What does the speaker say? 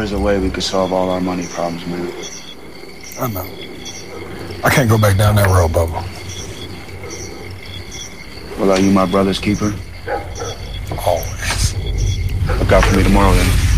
There's a way we could solve all our money problems, man. I know. I can't go back down that road, Bubba. Well, are you my brother's keeper? Always. Look out for me tomorrow, then.